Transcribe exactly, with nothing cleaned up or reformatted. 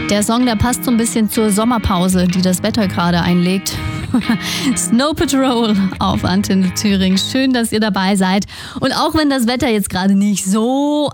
Der Song, der passt so ein bisschen zur Sommerpause, die das Wetter gerade einlegt. Snow Patrol auf Antenne Thüringen. Schön, dass ihr dabei seid. Und auch wenn das Wetter jetzt gerade nicht so